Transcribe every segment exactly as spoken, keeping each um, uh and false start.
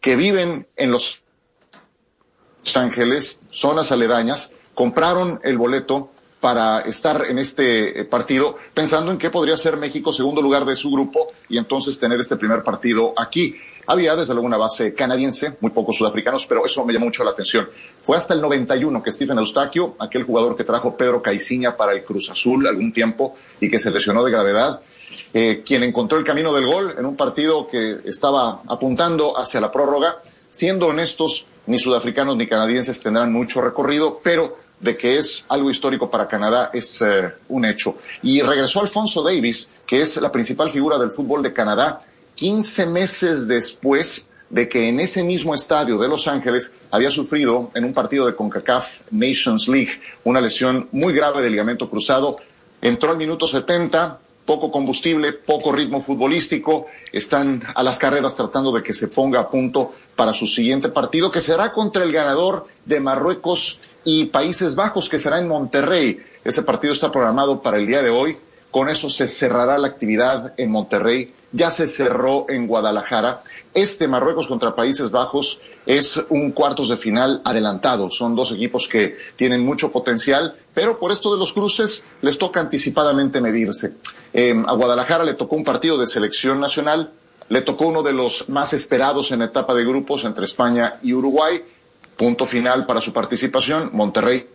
que viven en Los Ángeles, zonas aledañas, compraron el boleto para estar en este partido, pensando en que podría ser México segundo lugar de su grupo y entonces tener este primer partido aquí. Había desde luego una base canadiense, muy pocos sudafricanos, pero eso me llamó mucho la atención. Fue hasta el noventa y uno que Stephen Eustaquio, aquel jugador que trajo Pedro Caiciña para el Cruz Azul algún tiempo y que se lesionó de gravedad, eh, quien encontró el camino del gol en un partido que estaba apuntando hacia la prórroga. Siendo honestos, ni sudafricanos ni canadienses tendrán mucho recorrido, pero de que es algo histórico para Canadá es eh, un hecho. Y regresó Alfonso Davies, que es la principal figura del fútbol de Canadá, quince meses después de que en ese mismo estadio de Los Ángeles había sufrido en un partido de CONCACAF Nations League una lesión muy grave de ligamento cruzado. Entró al minuto setenta, poco combustible, poco ritmo futbolístico, están a las carreras tratando de que se ponga a punto para su siguiente partido, que será contra el ganador de Marruecos y Países Bajos, que será en Monterrey. Ese partido está programado para el día de hoy. Con eso se cerrará la actividad en Monterrey. Ya se cerró en Guadalajara. Este Marruecos contra Países Bajos es un cuartos de final adelantado. Son dos equipos que tienen mucho potencial, pero por esto de los cruces les toca anticipadamente medirse. Eh, a Guadalajara le tocó un partido de selección nacional, le tocó uno de los más esperados en etapa de grupos entre España y Uruguay. Punto final para su participación. Monterrey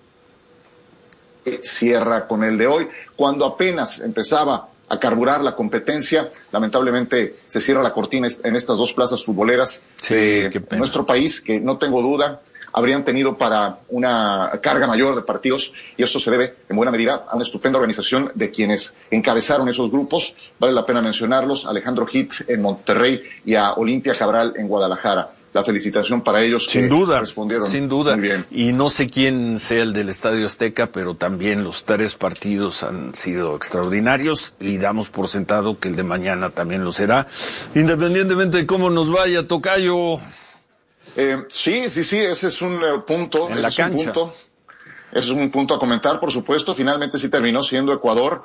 cierra con el de hoy. Cuando apenas empezaba a carburar la competencia, lamentablemente se cierra la cortina en estas dos plazas futboleras sí, de nuestro país, que no tengo duda habrían tenido para una carga mayor de partidos, y eso se debe en buena medida a una estupenda organización de quienes encabezaron esos grupos. Vale la pena mencionarlos: Alejandro Hit en Monterrey y a Olimpia Cabral en Guadalajara. La felicitación para ellos. Sin que duda, respondieron sin duda. Muy bien. Y no sé quién sea el del Estadio Azteca, pero también los tres partidos han sido extraordinarios y damos por sentado que el de mañana también lo será, independientemente de cómo nos vaya, tocayo. Eh, sí, sí, sí, ese es un uh, punto. En ese la es cancha. Un punto, ese es un punto a comentar, por supuesto. Finalmente sí terminó siendo Ecuador.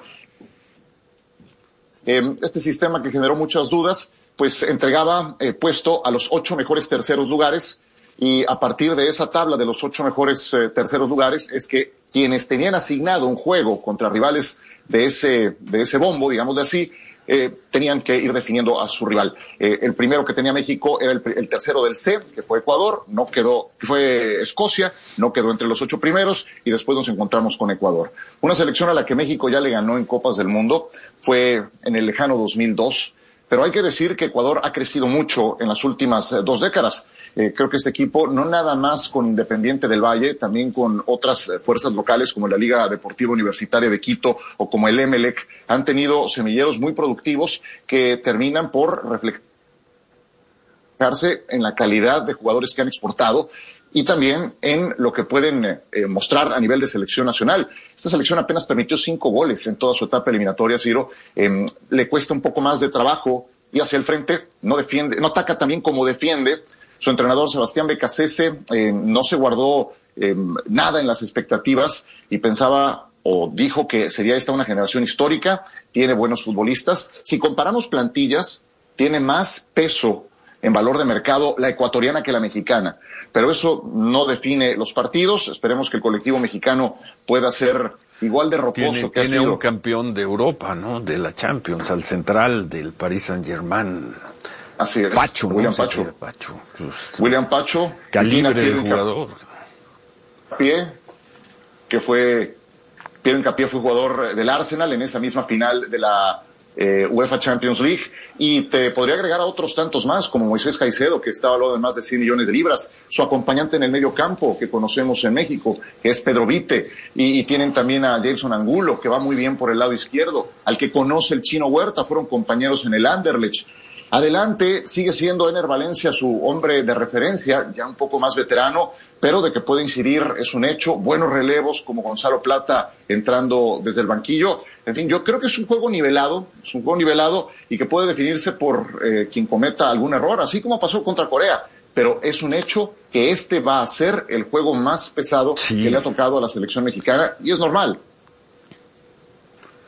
Eh, este sistema que generó muchas dudas, pues entregaba eh, puesto a los ocho mejores terceros lugares, y a partir de esa tabla de los ocho mejores eh, terceros lugares es que quienes tenían asignado un juego contra rivales de ese, de ese bombo, digámoslo así, eh, tenían que ir definiendo a su rival. Eh, el primero que tenía México era el, el tercero del C, que fue Ecuador, no quedó, que fue Escocia, no quedó entre los ocho primeros, y después nos encontramos con Ecuador. Una selección a la que México ya le ganó en Copas del Mundo, fue en el lejano dos mil dos, pero hay que decir que Ecuador ha crecido mucho en las últimas eh, dos décadas. Eh, creo que este equipo, no nada más con Independiente del Valle, también con otras eh, fuerzas locales como la Liga Deportiva Universitaria de Quito o como el Emelec, han tenido semilleros muy productivos que terminan por reflejarse en la calidad de jugadores que han exportado y también en lo que pueden eh, mostrar a nivel de selección nacional. Esta selección apenas permitió cinco goles en toda su etapa eliminatoria, Ciro. Eh, le cuesta un poco más de trabajo ir hacia el frente, no defiende, no ataca tan bien como defiende. Su entrenador, Sebastián Becasese, eh, no se guardó eh, nada en las expectativas y pensaba o dijo que sería esta una generación histórica, tiene buenos futbolistas. Si comparamos plantillas, tiene más peso en valor de mercado la ecuatoriana que la mexicana, pero eso no define los partidos. Esperemos que el colectivo mexicano pueda ser igual de rocoso tiene, que tiene ha sido. Un campeón de Europa, ¿no? De la Champions, al central del Paris Saint-Germain. Así es. Pacho, William ¿no? Pacho. Pacho. Pues, William Pacho. Calibre de jugador. Pie, que fue, Pierre Hincapié fue jugador del Arsenal en esa misma final de la eh, UEFA Champions League, y te podría agregar a otros tantos más, como Moisés Caicedo, que está hablando de más de cien millones de libras, su acompañante en el medio campo, que conocemos en México, que es Pedro Vite, y, y tienen también a Jason Angulo, que va muy bien por el lado izquierdo, al que conoce el Chino Huerta, fueron compañeros en el Anderlecht. Adelante sigue siendo Ener Valencia su hombre de referencia, ya un poco más veterano, pero de que puede incidir es un hecho. Buenos relevos como Gonzalo Plata entrando desde el banquillo. En fin, yo creo que es un juego nivelado, es un juego nivelado y que puede definirse por eh, quien cometa algún error, así como pasó contra Corea. Pero es un hecho que este va a ser el juego más pesado sí. que le ha tocado a la selección mexicana, y es normal.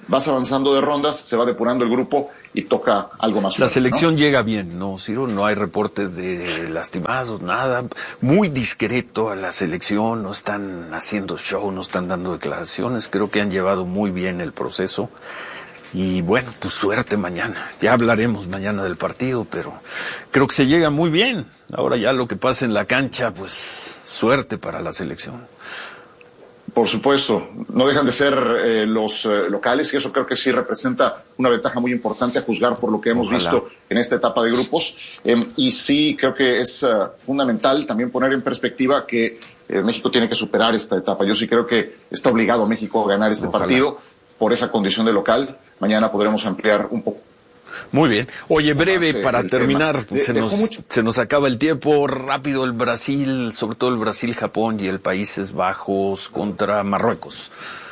vas avanzando de rondas, se va depurando el grupo y toca algo más fuerte, la selección, ¿no? llega bien, ¿no, Ciro? No hay reportes de lastimados, nada. Muy discreto a la selección, no están haciendo show, no están dando declaraciones. Creo que han llevado muy bien el proceso. Y bueno, pues suerte mañana. Ya hablaremos mañana del partido, pero creo que se llega muy bien. Ahora ya lo que pasa en la cancha, pues suerte para la selección. Por supuesto, no dejan de ser eh, los eh, locales y eso creo que sí representa una ventaja muy importante a juzgar por lo que hemos Ojalá. visto en esta etapa de grupos. Eh, y sí creo que es uh, fundamental también poner en perspectiva que eh, México tiene que superar esta etapa. Yo sí creo que está obligado México a ganar este Ojalá. partido por esa condición de local. Mañana podremos ampliar un poco. Muy bien. Oye, breve, Avance para el terminar, tema. se De- nos, dejó mucho. se nos acaba el tiempo. Rápido el Brasil, sobre todo el Brasil-Japón y el Países Bajos contra Marruecos.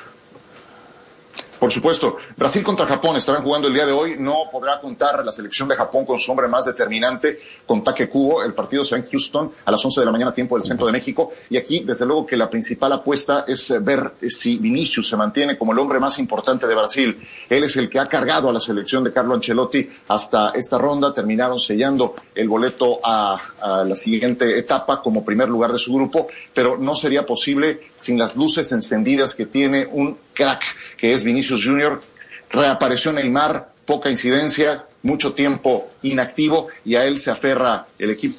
Por supuesto, Brasil contra Japón estarán jugando el día de hoy. No podrá contar la selección de Japón con su hombre más determinante, con Take Kubo. El partido será en Houston a las once de la mañana, tiempo del centro de México. Y aquí, desde luego, que la principal apuesta es ver si Vinicius se mantiene como el hombre más importante de Brasil. Él es el que ha cargado a la selección de Carlo Ancelotti hasta esta ronda. Terminaron sellando el boleto a, a la siguiente etapa como primer lugar de su grupo, pero no sería posible sin las luces encendidas que tiene un crack, que es Vinicius Junior. Reapareció Neymar, poca incidencia, mucho tiempo inactivo, y a él se aferra el equipo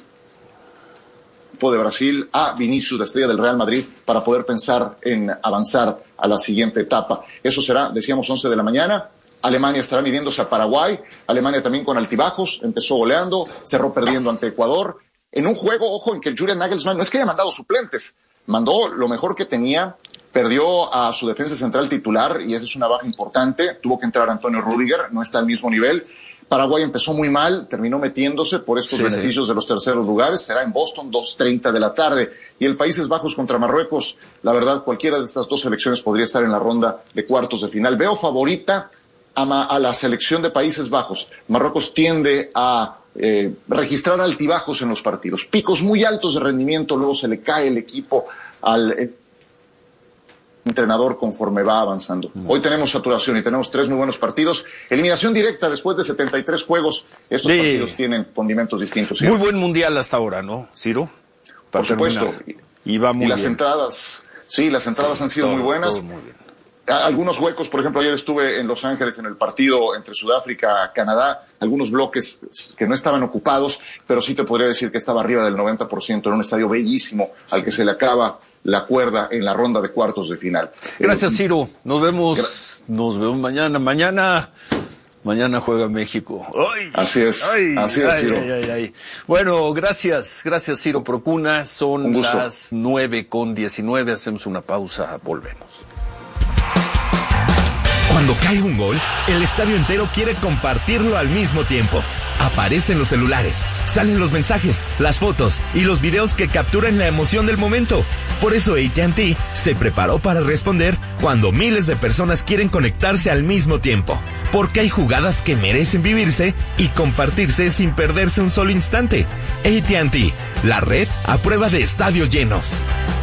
de Brasil, a Vinicius, la estrella del Real Madrid, para poder pensar en avanzar a la siguiente etapa. Eso será, decíamos, once de la mañana. Alemania estará midiéndose a Paraguay. Alemania también con altibajos, empezó goleando, cerró perdiendo ante Ecuador. En un juego, ojo, en que el Julian Nagelsmann no es que haya mandado suplentes, mandó lo mejor que tenía. Perdió a su defensa central titular y esa es una baja importante. Tuvo que entrar Antonio Rüdiger, no está al mismo nivel. Paraguay empezó muy mal, terminó metiéndose por estos sí, beneficios sí. de los terceros lugares. Será en Boston, dos treinta de la tarde. Y el Países Bajos contra Marruecos, la verdad, cualquiera de estas dos selecciones podría estar en la ronda de cuartos de final. Veo favorita a, ma- a la selección de Países Bajos. Marruecos tiende a eh, registrar altibajos en los partidos. Picos muy altos de rendimiento, luego se le cae el equipo al Eh, entrenador conforme va avanzando. Hoy tenemos saturación y tenemos tres muy buenos partidos. Eliminación directa después de setenta y tres juegos. Estos Sí. partidos tienen condimentos distintos. ¿Sí? Muy buen mundial hasta ahora, ¿no, Ciro? Para Por supuesto. terminar. Y va muy y las bien. entradas, sí, las entradas Sí, han sido todo, muy buenas. todo muy bien. A- Algunos huecos, por ejemplo, ayer estuve en Los Ángeles en el partido entre Sudáfrica y Canadá, algunos bloques que no estaban ocupados, pero sí te podría decir que estaba arriba del noventa por ciento en un estadio bellísimo al que se le acaba la cuerda en la ronda de cuartos de final. Gracias, Eh, Ciro. Nos vemos, Gra- nos vemos mañana. Mañana, mañana juega México. Ay, Así es, ay, así es, ay, Ciro. ay, ay, ay. Bueno, gracias, gracias, Ciro Procuna. Un Son gusto. las nueve con diecinueve. Hacemos una pausa, volvemos. Cuando cae un gol, el estadio entero quiere compartirlo al mismo tiempo. Aparecen los celulares, salen los mensajes, las fotos y los videos que capturan la emoción del momento. Por eso A T and T se preparó para responder cuando miles de personas quieren conectarse al mismo tiempo. Porque hay jugadas que merecen vivirse y compartirse sin perderse un solo instante. A T and T, la red a prueba de estadios llenos.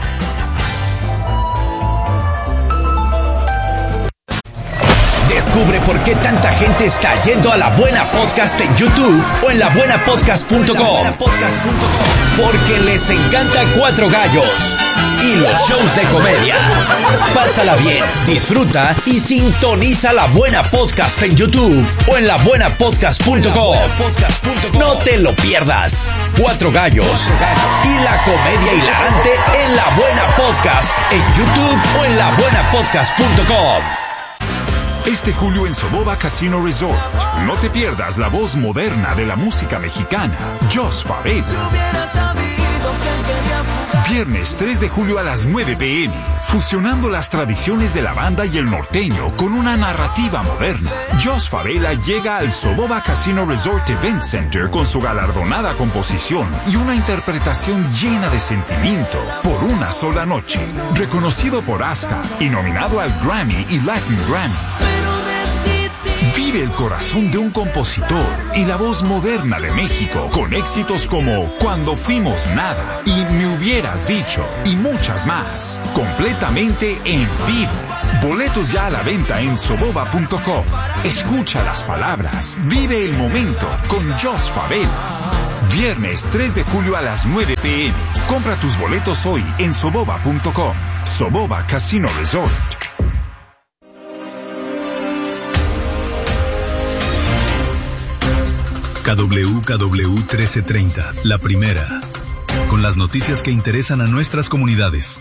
Descubre por qué tanta gente está yendo a La Buena Podcast en YouTube o en la buena podcast punto com. Porque les encanta Cuatro Gallos y los shows de comedia. Pásala bien, disfruta y sintoniza La Buena Podcast en YouTube o en la buena podcast punto com. No te lo pierdas. Cuatro Gallos y la comedia hilarante en La Buena Podcast en YouTube o en la buena podcast punto com. Este julio en Soboba Casino Resort, no te pierdas la voz moderna de la música mexicana, Jos Favela. Viernes tres de julio a las nueve p m, fusionando las tradiciones de la banda y el norteño con una narrativa moderna. Jos Favela llega al Soboba Casino Resort Event Center con su galardonada composición y una interpretación llena de sentimiento por una sola noche. Reconocido por ASCA y nominado al Grammy y Latin Grammy. Vive el corazón de un compositor y la voz moderna de México con éxitos como Cuando Fuimos Nada y Me Hubiera hubieras dicho y muchas más, completamente en vivo. Boletos ya a la venta en soboba punto com. Escucha las palabras, vive el momento con Jos Favela. Viernes tres de julio a las nueve p m Compra tus boletos hoy en soboba punto com. Soboba Casino Resort. K W K W trece treinta, la primera, con las noticias que interesan a nuestras comunidades.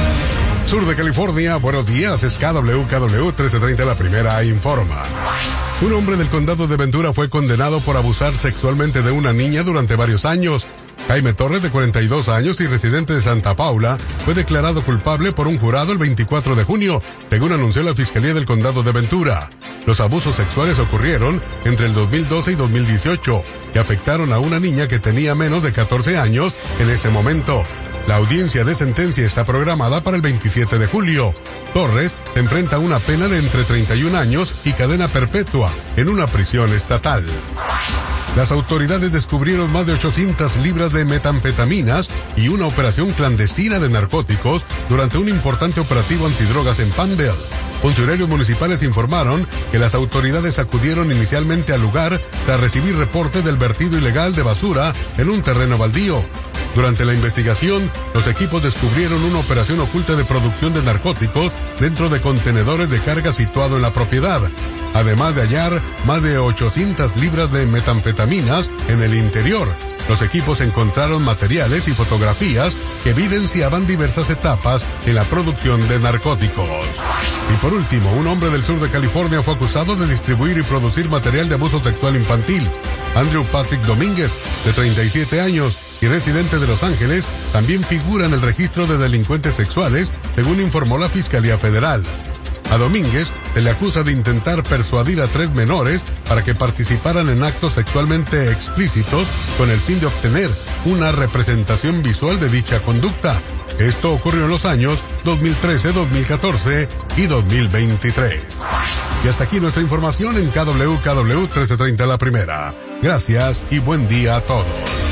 Sur de California, buenos días, es K W K W trece treinta, la primera, informa. Un hombre del condado de Ventura fue condenado por abusar sexualmente de una niña durante varios años. Jaime Torres, de cuarenta y dos años y residente de Santa Paula, fue declarado culpable por un jurado el veinticuatro de junio, según anunció la Fiscalía del Condado de Ventura. Los abusos sexuales ocurrieron entre el dos mil doce y dos mil dieciocho, que afectaron a una niña que tenía menos de catorce años en ese momento. La audiencia de sentencia está programada para el veintisiete de julio. Torres se enfrenta a una pena de entre treinta y un años y cadena perpetua en una prisión estatal. Las autoridades descubrieron más de ochocientas libras de metanfetaminas y una operación clandestina de narcóticos durante un importante operativo antidrogas en Pandale. Funcionarios municipales informaron que las autoridades acudieron inicialmente al lugar tras recibir reportes del vertido ilegal de basura en un terreno baldío. Durante la investigación, los equipos descubrieron una operación oculta de producción de narcóticos dentro de contenedores de carga situado en la propiedad, además de hallar más de ochocientas libras de metanfetaminas en el interior. Los equipos encontraron materiales y fotografías que evidenciaban diversas etapas en la producción de narcóticos. Y por último, un hombre del sur de California fue acusado de distribuir y producir material de abuso sexual infantil. Andrew Patrick Domínguez, de treinta y siete años y residente de Los Ángeles, también figura en el registro de delincuentes sexuales, según informó la Fiscalía Federal. A Domínguez se le acusa de intentar persuadir a tres menores para que participaran en actos sexualmente explícitos con el fin de obtener una representación visual de dicha conducta. Esto ocurrió en los años dos mil trece, dos mil catorce y dos mil veintitrés. Y hasta aquí nuestra información en K W K W trece treinta, la primera. Gracias y buen día a todos.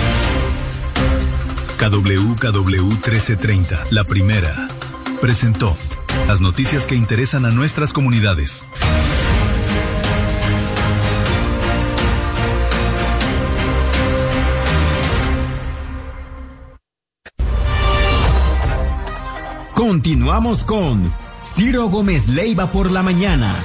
K W K W trece treinta, la primera, presentó las noticias que interesan a nuestras comunidades. Continuamos con Ciro Gómez Leiva por la mañana.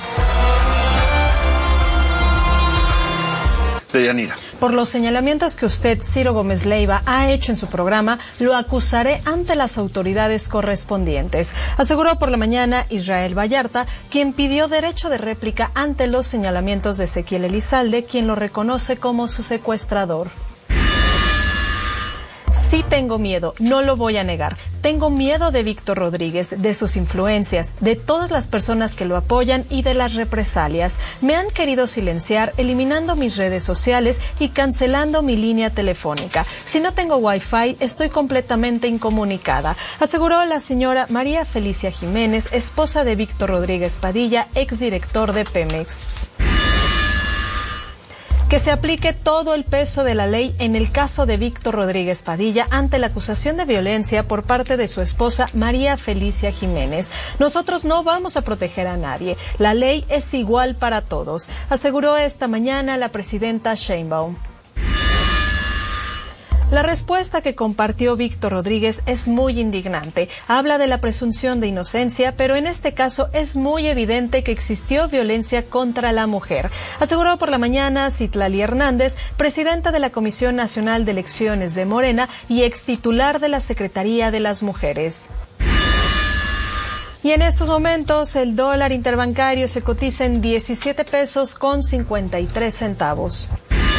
Deyanira. Por los señalamientos que usted, Ciro Gómez Leiva, ha hecho en su programa, lo acusaré ante las autoridades correspondientes, aseguró por la mañana Israel Vallarta, quien pidió derecho de réplica ante los señalamientos de Ezequiel Elizalde, quien lo reconoce como su secuestrador. Sí tengo miedo, no lo voy a negar. Tengo miedo de Víctor Rodríguez, de sus influencias, de todas las personas que lo apoyan y de las represalias. Me han querido silenciar, eliminando mis redes sociales y cancelando mi línea telefónica. Si no tengo Wi-Fi, estoy completamente incomunicada, aseguró la señora María Felicia Jiménez, esposa de Víctor Rodríguez Padilla, exdirector de Pemex. Que se aplique todo el peso de la ley en el caso de Víctor Rodríguez Padilla ante la acusación de violencia por parte de su esposa María Felicia Jiménez. Nosotros no vamos a proteger a nadie. La ley es igual para todos, aseguró esta mañana la presidenta Sheinbaum. La respuesta que compartió Víctor Rodríguez es muy indignante. Habla de la presunción de inocencia, pero en este caso es muy evidente que existió violencia contra la mujer, aseguró por la mañana Citlali Hernández, presidenta de la Comisión Nacional de Elecciones de Morena y extitular de la Secretaría de las Mujeres. Y en estos momentos el dólar interbancario se cotiza en diecisiete pesos con cincuenta y tres centavos.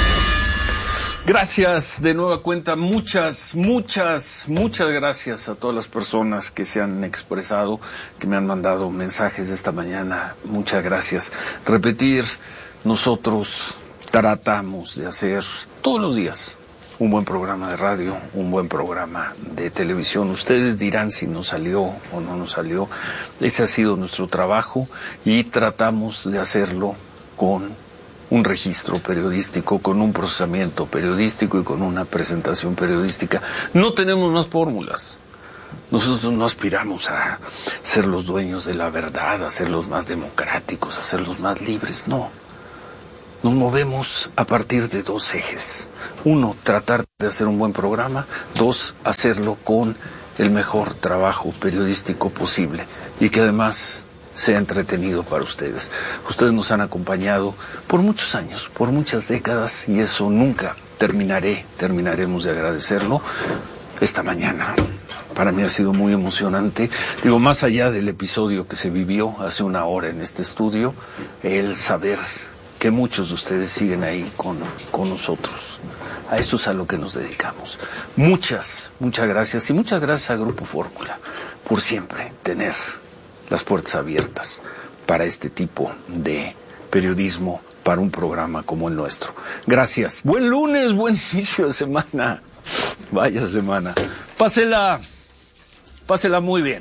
Gracias de nueva cuenta, muchas, muchas, muchas gracias a todas las personas que se han expresado, que me han mandado mensajes esta mañana, muchas gracias. Repetir, nosotros tratamos de hacer todos los días un buen programa de radio, un buen programa de televisión. Ustedes dirán si nos salió o no nos salió, ese ha sido nuestro trabajo y tratamos de hacerlo con un registro periodístico, con un procesamiento periodístico y con una presentación periodística. No tenemos más fórmulas. Nosotros no aspiramos a ser los dueños de la verdad, a ser los más democráticos, a ser los más libres, no. Nos movemos a partir de dos ejes. Uno, tratar de hacer un buen programa. Dos, hacerlo con el mejor trabajo periodístico posible y que además sea entretenido para ustedes. Ustedes nos han acompañado por muchos años, por muchas décadas, y eso nunca terminaré, terminaremos de agradecerlo. Esta mañana para mí ha sido muy emocionante. Digo, más allá del episodio que se vivió hace una hora en este estudio, el saber que muchos de ustedes siguen ahí con, con nosotros. A eso es a lo que nos dedicamos. Muchas, muchas gracias, y muchas gracias a Grupo Fórmula por siempre tener las puertas abiertas para este tipo de periodismo, para un programa como el nuestro. Gracias. Buen lunes, buen inicio de semana. Vaya semana. Pásela, pásela muy bien.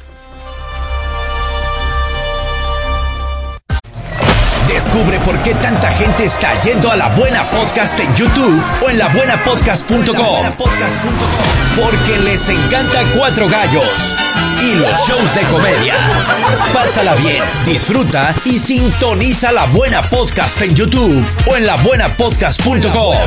Descubre por qué tanta gente está yendo a La Buena Podcast en YouTube o en la buena podcast punto com. Porque les encanta Cuatro Gallos y los shows de comedia. Pásala bien, disfruta y sintoniza La Buena Podcast en YouTube o en la buena podcast punto com.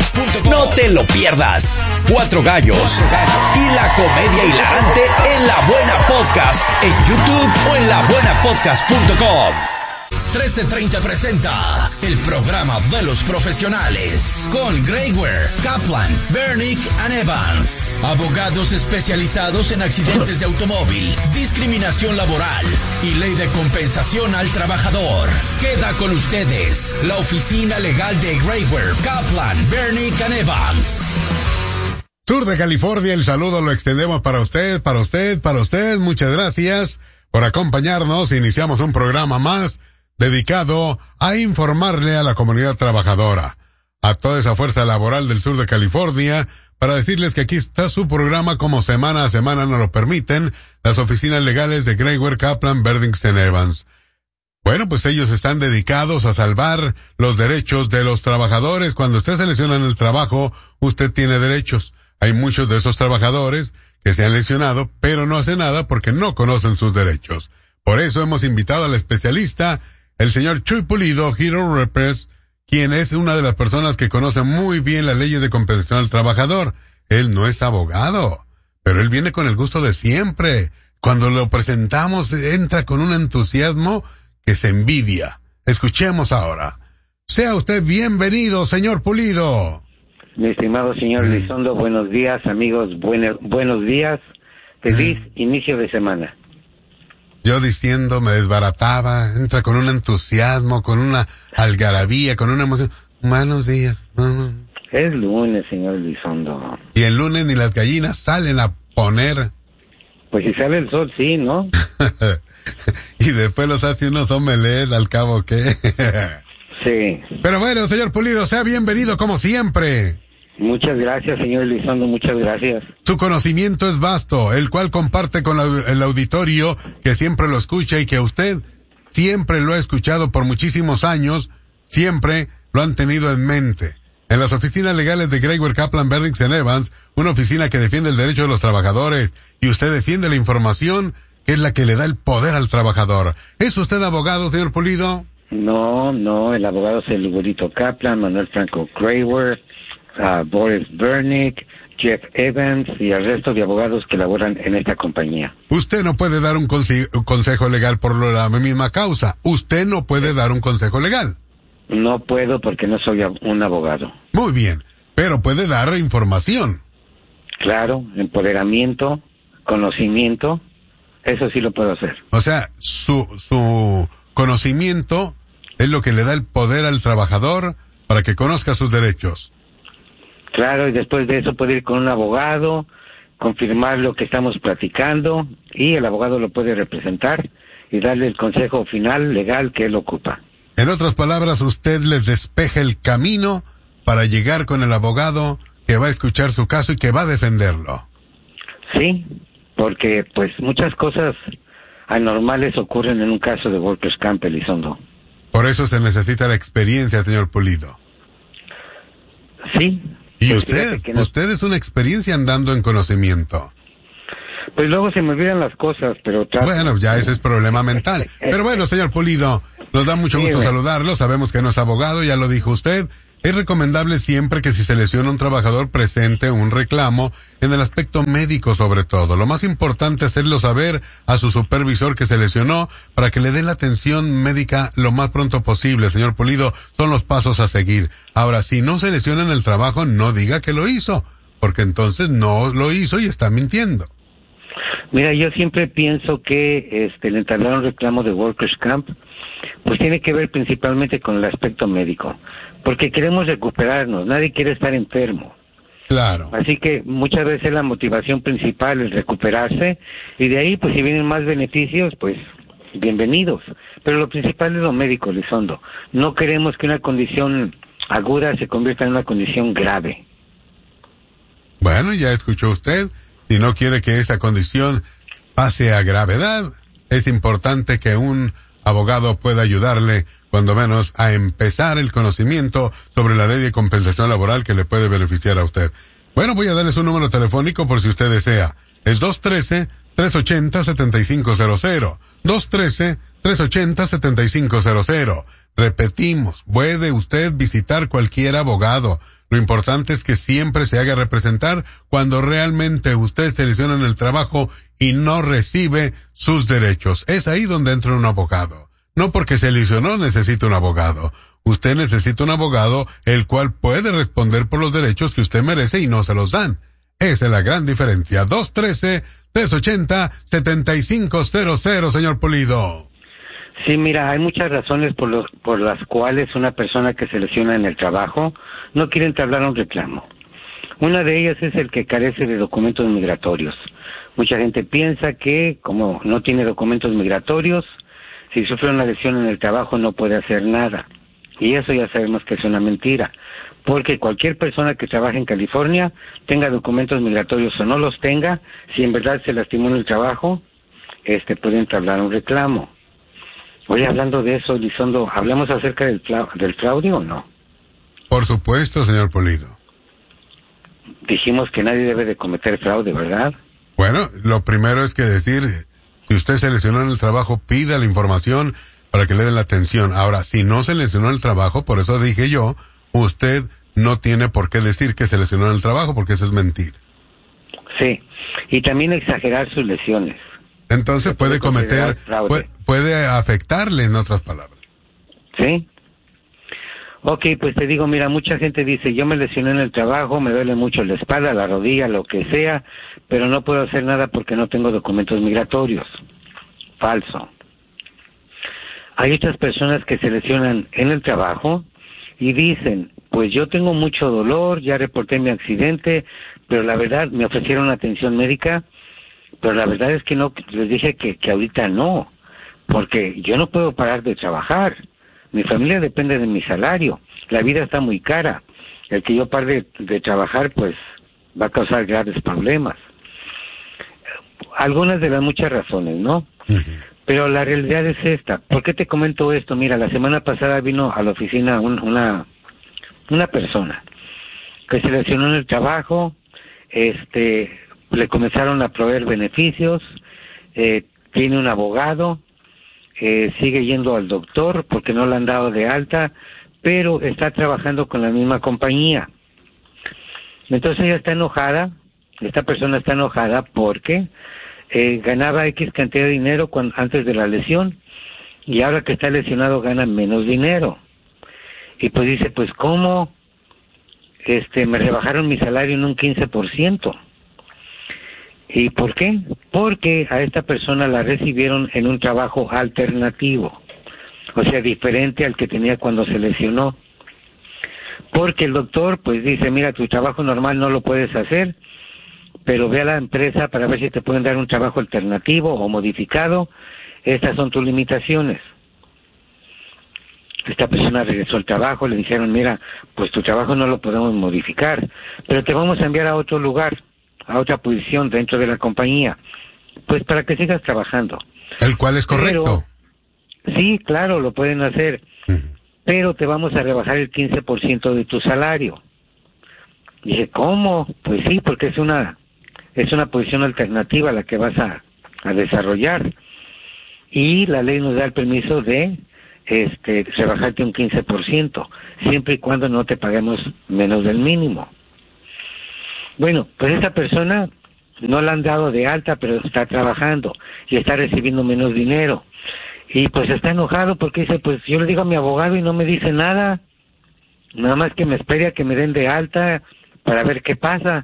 No te lo pierdas. Cuatro Gallos y la comedia hilarante en La Buena Podcast en YouTube o en la buena podcast punto com. trece treinta presenta el programa de los profesionales con Greywear, Kaplan, Bernick and Evans. Abogados especializados en accidentes de automóvil, discriminación laboral y ley de compensación al trabajador. Queda con ustedes la oficina legal de Greywear, Kaplan, Bernick and Evans. Sur de California, el saludo lo extendemos para usted, para usted, para usted. Muchas gracias por acompañarnos. Iniciamos un programa más dedicado a informarle a la comunidad trabajadora, a toda esa fuerza laboral del sur de California, para decirles que aquí está su programa como semana a semana nos lo permiten las oficinas legales de Greywear, Kaplan, Bernick and Evans. Bueno, pues ellos están dedicados a salvar los derechos de los trabajadores. Cuando usted se lesiona en el trabajo, usted tiene derechos. Hay muchos de esos trabajadores que se han lesionado, pero no hacen nada porque no conocen sus derechos. Por eso hemos invitado al especialista, el señor Chuy Pulido, Hero Reppers, quien es una de las personas que conoce muy bien las leyes de compensación al trabajador. Él no es abogado, pero él viene con el gusto de siempre. Cuando lo presentamos, entra con un entusiasmo que se envidia. Escuchemos ahora. Sea usted bienvenido, señor Pulido. Mi estimado señor Elizondo, buenos días, amigos, buenos, buenos días. Feliz mm. inicio de semana. Yo diciendo, me desbarataba, entra con un entusiasmo, con una algarabía, con una emoción. Buenos días. Es lunes, señor Elizondo. Y el lunes ni las gallinas salen a poner. Pues si sale el sol, sí, ¿no? Y después los hace unos omelets, al cabo, ¿qué? Sí. Pero bueno, señor Pulido, sea bienvenido como siempre. Muchas gracias, señor Elizondo, muchas gracias. Su conocimiento es vasto, el cual comparte con la, el auditorio que siempre lo escucha y que usted siempre lo ha escuchado por muchísimos años, siempre lo han tenido en mente. En las oficinas legales de Greywear, Kaplan, Bernick and Evans, una oficina que defiende el derecho de los trabajadores, y usted defiende la información, que es la que le da el poder al trabajador. ¿Es usted abogado, señor Pulido? No, no, el abogado es el Gurito Kaplan, Manuel Franco Greywear, Uh, Boris Bernick, Jeff Evans y el resto de abogados que laboran en esta compañía. Usted no puede dar un, conse- un consejo legal por la misma causa. Usted no puede dar un consejo legal. No puedo porque no soy un abogado. Muy bien, pero puede dar información. Claro, empoderamiento, conocimiento, eso sí lo puedo hacer. O sea, su, su conocimiento es lo que le da el poder al trabajador para que conozca sus derechos. Claro, y después de eso puede ir con un abogado, confirmar lo que estamos platicando, y el abogado lo puede representar y darle el consejo final legal que él ocupa. En otras palabras, usted les despeja el camino para llegar con el abogado que va a escuchar su caso y que va a defenderlo. Sí, porque pues muchas cosas anormales ocurren en un caso de Workers' Camp, Elizondo. Por eso se necesita la experiencia, señor Pulido. Sí. Y pues usted, no... usted es una experiencia andando en conocimiento. Pues luego se me olvidan las cosas, pero... Trato... Bueno, ya ese es problema mental. Pero bueno, señor Pulido, nos da mucho gusto sí, saludarlo. Sabemos que no es abogado, ya lo dijo usted. Es recomendable siempre que si se lesiona un trabajador presente un reclamo en el aspecto médico sobre todo. Lo más importante es hacerlo saber a su supervisor que se lesionó para que le dé la atención médica lo más pronto posible, señor Pulido. Son los pasos a seguir. Ahora, si no se lesiona en el trabajo, no diga que lo hizo, porque entonces no lo hizo y está mintiendo. Mira, yo siempre pienso que este, el entablar un reclamo de Workers' Camp pues tiene que ver principalmente con el aspecto médico, porque queremos recuperarnos, nadie quiere estar enfermo. Claro. Así que muchas veces la motivación principal es recuperarse, y de ahí, pues si vienen más beneficios, pues bienvenidos. Pero lo principal es lo médico, Elizondo. No queremos que una condición aguda se convierta en una condición grave. Bueno, ya escuchó usted. Si no quiere que esa condición pase a gravedad, es importante que un abogado pueda ayudarle, cuando menos, a empezar el conocimiento sobre la ley de compensación laboral que le puede beneficiar a usted. Bueno, voy a darles un número telefónico por si usted desea. Es dos uno tres, tres ocho cero, siete cinco cero cero. dos uno tres, tres ocho cero, siete cinco cero cero. Repetimos, puede usted visitar cualquier abogado. Lo importante es que siempre se haga representar cuando realmente usted se lesiona en el trabajo y no recibe sus derechos. Es ahí donde entra un abogado. No porque se lesionó necesita un abogado. Usted necesita un abogado el cual puede responder por los derechos que usted merece y no se los dan. Esa es la gran diferencia. dos uno tres, tres ocho cero, siete cinco cero cero, señor Pulido. Sí, mira, hay muchas razones por, los, por las cuales una persona que se lesiona en el trabajo no quiere entablar un reclamo. Una de ellas es el que carece de documentos migratorios. Mucha gente piensa que, como no tiene documentos migratorios, si sufre una lesión en el trabajo no puede hacer nada. Y eso ya sabemos que es una mentira. Porque cualquier persona que trabaje en California, tenga documentos migratorios o no los tenga, si en verdad se lastimó en el trabajo, este puede entablar un reclamo. Oye, hablando de eso, Elizondo, ¿hablamos acerca del, fla- del fraude o no? Por supuesto, señor Pulido. Dijimos que nadie debe de cometer fraude, ¿verdad? Bueno, lo primero es que decir, si usted se lesionó en el trabajo, pida la información para que le den la atención. Ahora, si no se lesionó en el trabajo, por eso dije yo, usted no tiene por qué decir que se lesionó en el trabajo, porque eso es mentir. Sí, y también exagerar sus lesiones. Entonces puede, puede cometer, puede, puede afectarle, en otras palabras. Sí. Ok, pues te digo, mira, mucha gente dice, yo me lesioné en el trabajo, me duele mucho la espalda, la rodilla, lo que sea, pero no puedo hacer nada porque no tengo documentos migratorios. Falso. Hay otras personas que se lesionan en el trabajo y dicen, pues yo tengo mucho dolor, ya reporté mi accidente, pero la verdad me ofrecieron atención médica, pero la verdad es que no, les dije que, que ahorita no, porque yo no puedo parar de trabajar. Mi familia depende de mi salario. La vida está muy cara. El que yo pare de, de trabajar, pues, va a causar graves problemas. Algunas de las muchas razones, ¿no? Uh-huh. Pero la realidad es esta. ¿Por qué te comento esto? Mira, la semana pasada vino a la oficina un, una, una persona que se lesionó en el trabajo, este, le comenzaron a proveer beneficios, eh, tiene un abogado, Eh, sigue yendo al doctor porque no le han dado de alta, pero está trabajando con la misma compañía. Entonces ella está enojada, esta persona está enojada porque eh, ganaba X cantidad de dinero cuando, antes de la lesión, y ahora que está lesionado gana menos dinero. Y pues dice, pues ¿cómo? Este, me rebajaron mi salario en un quince por ciento. ¿Y por qué? Porque a esta persona la recibieron en un trabajo alternativo, o sea, diferente al que tenía cuando se lesionó. Porque el doctor, pues dice, mira, tu trabajo normal no lo puedes hacer, pero ve a la empresa para ver si te pueden dar un trabajo alternativo o modificado. Estas son tus limitaciones. Esta persona regresó al trabajo, le dijeron, mira, pues tu trabajo no lo podemos modificar, pero te vamos a enviar a otro lugar, a otra posición dentro de la compañía, pues para que sigas trabajando. El cual es correcto. Sí, claro, lo pueden hacer, pero te vamos a rebajar el quince por ciento de tu salario. Dije, ¿cómo? Pues sí, porque es una es una posición alternativa la que vas a, a desarrollar. Y la ley nos da el permiso de este rebajarte un quince por ciento, siempre y cuando no te paguemos menos del mínimo. Bueno, pues esta persona no la han dado de alta, pero está trabajando y está recibiendo menos dinero. Y pues está enojado porque dice, pues yo le digo a mi abogado y no me dice nada, nada más que me espere a que me den de alta para ver qué pasa.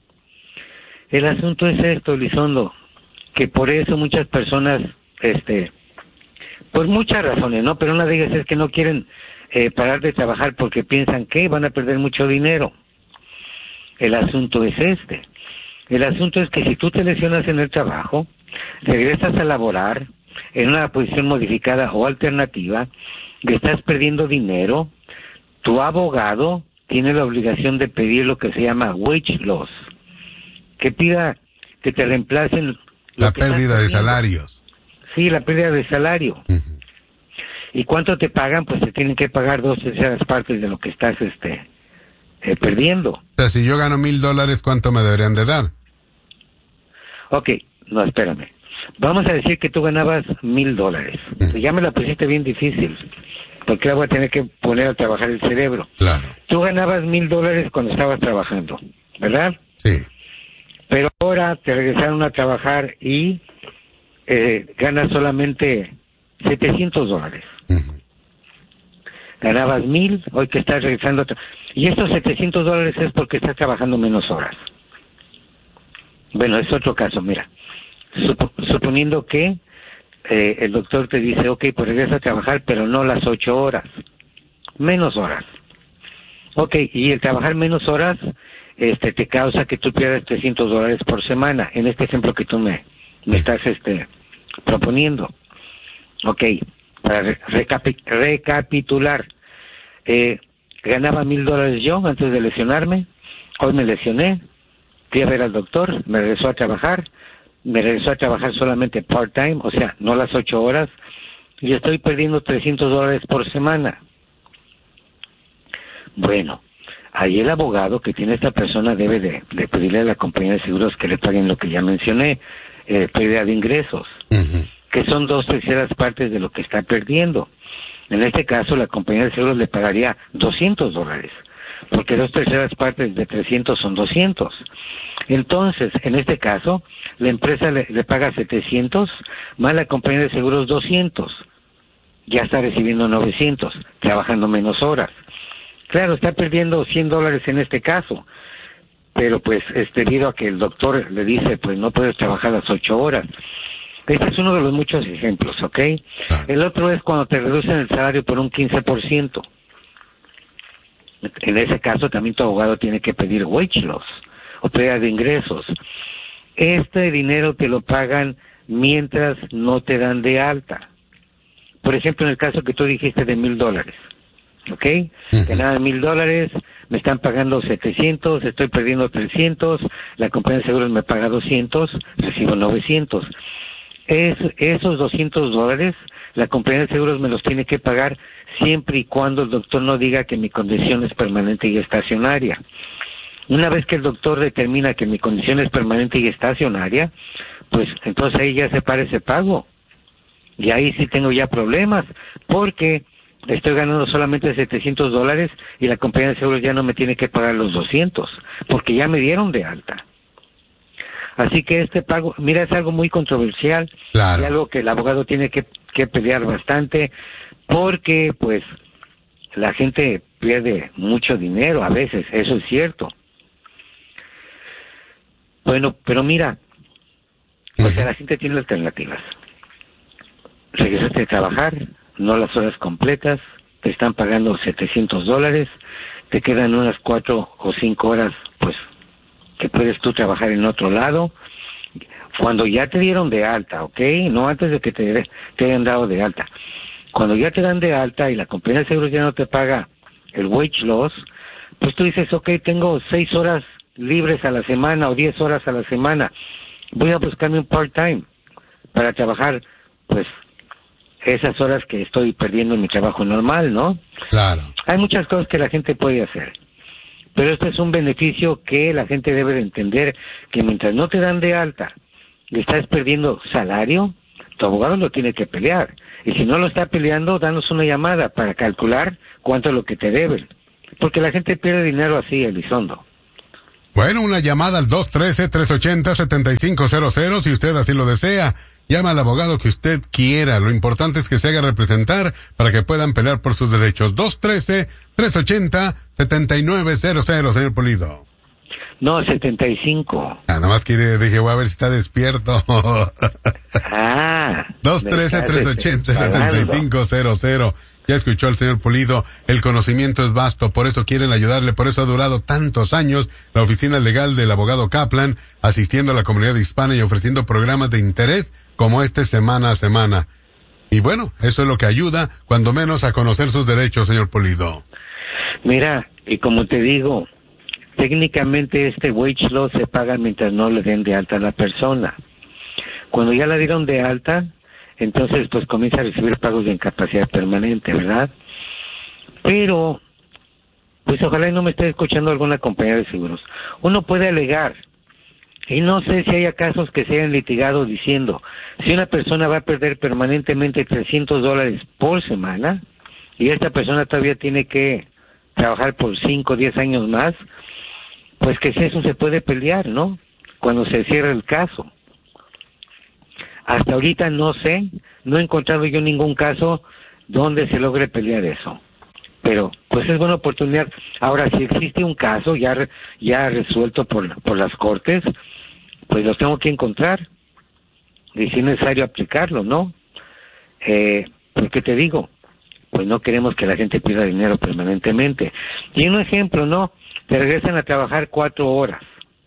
El asunto es esto, Elizondo, que por eso muchas personas, este, por muchas razones, ¿no? Pero una de ellas es que no quieren eh, parar de trabajar porque piensan que van a perder mucho dinero. El asunto es este. El asunto es que si tú te lesionas en el trabajo, regresas a laborar en una posición modificada o alternativa, y estás perdiendo dinero, tu abogado tiene la obligación de pedir lo que se llama wage loss, que pida que te reemplacen la pérdida de salarios. Sí, la pérdida de salario. Uh-huh. ¿Y cuánto te pagan? Pues te tienen que pagar dos terceras partes de lo que estás este eh, perdiendo. O sea, si yo gano mil dólares, ¿cuánto me deberían de dar? Ok, no, espérame. Vamos a decir que tú ganabas mil dólares. Uh-huh. Ya me la pusiste bien difícil, porque ahora voy a tener que poner a trabajar el cerebro. Claro. Tú ganabas mil dólares cuando estabas trabajando, ¿verdad? Sí. Pero ahora te regresaron a trabajar y eh, ganas solamente setecientos dólares. Uh-huh. Ganabas mil, hoy que estás regresando a tra- y estos setecientos dólares es porque estás trabajando menos horas. Bueno, es otro caso, mira. Sup- suponiendo que eh, el doctor te dice, ok, pues regresa a trabajar, pero no las ocho horas, menos horas. Ok, y el trabajar menos horas este te causa que tú pierdas trescientos dólares por semana, en este ejemplo que tú me, me estás este proponiendo. Ok, para re- recapi- recapitular, eh, ganaba mil dólares yo antes de lesionarme, hoy me lesioné, fui a ver al doctor, me regresó a trabajar, me regresó a trabajar solamente part-time, o sea, no las ocho horas, y estoy perdiendo trescientos dólares por semana. Bueno, ahí el abogado que tiene esta persona debe de, de pedirle a la compañía de seguros que le paguen lo que ya mencioné, eh, pérdida de ingresos, uh-huh. que son dos terceras partes de lo que está perdiendo. En este caso, la compañía de seguros le pagaría doscientos dólares, porque dos terceras partes de trescientos son doscientos. Entonces, en este caso, la empresa le, le paga setecientos, más la compañía de seguros doscientos. Ya está recibiendo novecientos, trabajando menos horas. Claro, está perdiendo cien dólares en este caso, pero pues es debido a que el doctor le dice, pues no puedes trabajar las ocho horas. Este es uno de los muchos ejemplos, ¿ok? El otro es cuando te reducen el salario por un quince por ciento. En ese caso también tu abogado tiene que pedir wage loss o pérdida de ingresos. Este dinero te lo pagan mientras no te dan de alta. Por ejemplo, en el caso que tú dijiste de mil dólares, ¿ok? Ganaba mil dólares, me están pagando setecientos, estoy perdiendo trescientos, la compañía de seguros me paga doscientos, recibo novecientos. Es, esos doscientos dólares, la compañía de seguros me los tiene que pagar siempre y cuando el doctor no diga que mi condición es permanente y estacionaria. Una vez que el doctor determina que mi condición es permanente y estacionaria, pues entonces ahí ya se para ese pago. Y ahí sí tengo ya problemas, porque estoy ganando solamente setecientos dólares y la compañía de seguros ya no me tiene que pagar los doscientos, porque ya me dieron de alta. Así que este pago, mira, es algo muy controversial, claro. Y algo que el abogado tiene que, que pelear bastante, porque pues la gente pierde mucho dinero a veces, eso es cierto. Bueno, pero mira, o sea, la gente tiene alternativas. Regresaste a trabajar, no las horas completas, te están pagando setecientos dólares, te quedan unas cuatro o cinco horas, pues, que puedes tú trabajar en otro lado, cuando ya te dieron de alta, ¿ok? No antes de que te, te hayan dado de alta. Cuando ya te dan de alta y la compañía de seguros ya no te paga el wage loss, pues tú dices, ok, tengo seis horas libres a la semana o diez horas a la semana, voy a buscarme un part-time para trabajar, pues, esas horas que estoy perdiendo en mi trabajo normal, ¿no? Claro. Hay muchas cosas que la gente puede hacer, pero esto es un beneficio que la gente debe de entender, que mientras no te dan de alta y estás perdiendo salario, tu abogado lo tiene que pelear. Y si no lo está peleando, danos una llamada para calcular cuánto es lo que te deben. Porque la gente pierde dinero así, Elizondo. Bueno, una llamada al dos uno tres, tres ocho cero, siete cinco cero cero, si usted así lo desea. Llama al abogado que usted quiera. Lo importante es que se haga representar para que puedan pelear por sus derechos. dos uno tres, tres ocho cero, siete nueve cero cero, señor Pulido. No, setenta y cinco. Ah, nada más que dije, voy a ver si está despierto. Ah. dos uno tres, tres ocho cero, siete cinco cero cero. Ya escuchó al señor Pulido, el conocimiento es vasto, por eso quieren ayudarle, por eso ha durado tantos años la oficina legal del abogado Kaplan, asistiendo a la comunidad hispana y ofreciendo programas de interés como este semana a semana. Y bueno, eso es lo que ayuda, cuando menos, a conocer sus derechos, señor Pulido. Mira, y como te digo, técnicamente este wage law se paga mientras no le den de alta a la persona. Cuando ya la dieron de alta, entonces pues comienza a recibir pagos de incapacidad permanente, ¿verdad? Pero, pues ojalá y no me esté escuchando alguna compañía de seguros. Uno puede alegar, y no sé si haya casos que se hayan litigado diciendo, si una persona va a perder permanentemente trescientos dólares por semana, y esta persona todavía tiene que trabajar por cinco o diez años más, pues que si eso se puede pelear, ¿no? Cuando se cierre el caso. Hasta ahorita no sé, no he encontrado yo ningún caso donde se logre pelear eso. Pero, pues es buena oportunidad. Ahora, si existe un caso ya re, ya resuelto por, por las cortes, pues los tengo que encontrar. Y si es necesario aplicarlo, ¿no? Eh, porque te digo, pues no queremos que la gente pierda dinero permanentemente. Y un ejemplo, ¿no? Te regresan a trabajar cuatro horas.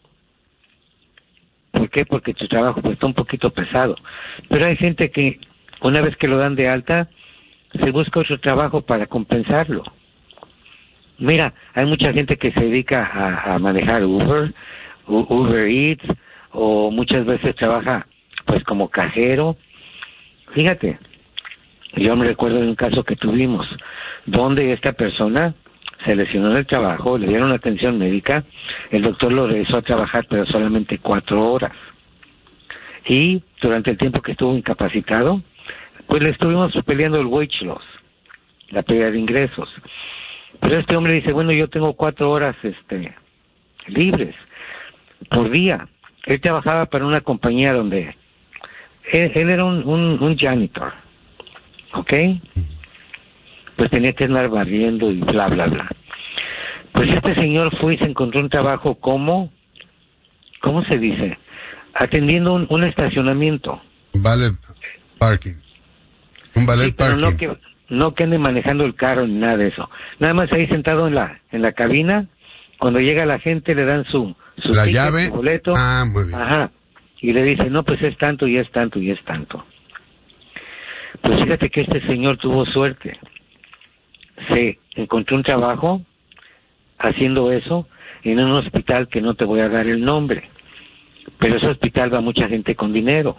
¿Por qué? Porque tu trabajo pues está un poquito pesado. Pero hay gente que una vez que lo dan de alta, se busca otro trabajo para compensarlo. Mira, hay mucha gente que se dedica a, a manejar Uber, Uber Eats, o muchas veces trabaja pues como cajero. Fíjate, yo me recuerdo de un caso que tuvimos, donde esta persona se lesionó en el trabajo, le dieron atención médica, el doctor lo regresó a trabajar, pero solamente cuatro horas. Y durante el tiempo que estuvo incapacitado, pues le estuvimos peleando el wage loss, la pérdida de ingresos. Pero este hombre dice, bueno, yo tengo cuatro horas este libres por día. Él trabajaba para una compañía donde él, él era un, un, un janitor, ¿ok? Pues tenía que andar barriendo y bla, bla, bla. Pues este señor fue y se encontró un trabajo como, ¿cómo se dice? Atendiendo un, un estacionamiento. Valet parking. Un valet sí, pero parking. No que, no que ande manejando el carro ni nada de eso. Nada más ahí sentado en la en la cabina, cuando llega la gente le dan su, su la ticket, llave, su boleto. Ah, muy bien. Ajá. Y le dice, no, pues es tanto y es tanto y es tanto. Pues fíjate que este señor tuvo suerte. Se encontró un trabajo haciendo eso en un hospital que no te voy a dar el nombre, pero ese hospital va mucha gente con dinero.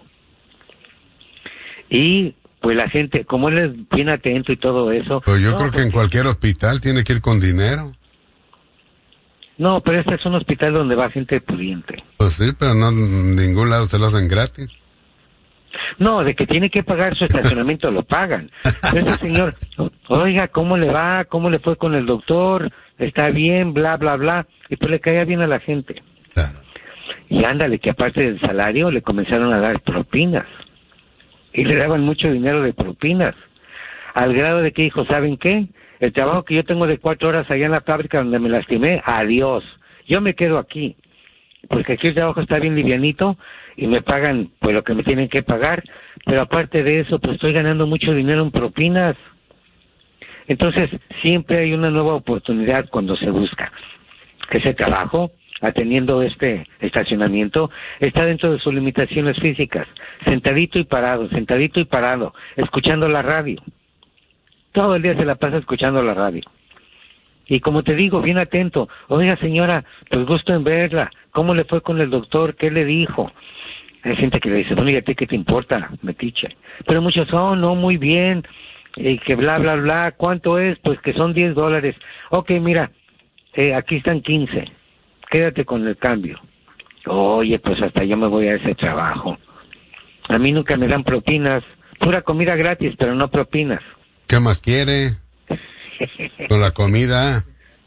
Y pues la gente, como él es bien atento y todo eso... Pues yo no, creo que pues, en cualquier hospital tiene que ir con dinero. No, pero este es un hospital donde va gente pudiente. Pues sí, pero no en ningún lado se lo hacen gratis. No, de que tiene que pagar su estacionamiento lo pagan. Pero ese señor, oiga, ¿cómo le va? ¿Cómo le fue con el doctor? ¿Está bien? Bla, bla, bla. Y pues le caía bien a la gente. Claro. Y ándale, que aparte del salario le comenzaron a dar propinas. Y le daban mucho dinero de propinas. Al grado de que dijo, ¿saben qué? El trabajo que yo tengo de cuatro horas allá en la fábrica donde me lastimé, adiós. Yo me quedo aquí. Porque aquí el trabajo está bien livianito y me pagan pues lo que me tienen que pagar, pero aparte de eso pues estoy ganando mucho dinero en propinas. Entonces siempre hay una nueva oportunidad cuando se busca. Ese trabajo, atendiendo este estacionamiento, está dentro de sus limitaciones físicas, sentadito y parado, sentadito y parado, escuchando la radio. Todo el día se la pasa escuchando la radio. Y como te digo, bien atento, oiga señora, pues gusto en verla, ¿cómo le fue con el doctor? ¿Qué le dijo? Hay gente que le dice, bueno, ¿y a ti qué te importa, metiche? Pero muchos, oh, no, muy bien, y que bla, bla, bla, ¿cuánto es? Pues que son diez dólares. Ok, mira, eh, aquí están quince, quédate con el cambio. Oye, pues hasta yo me voy a ese trabajo. A mí nunca me dan propinas, pura comida gratis, pero no propinas. ¿Qué más quiere? Con la comida.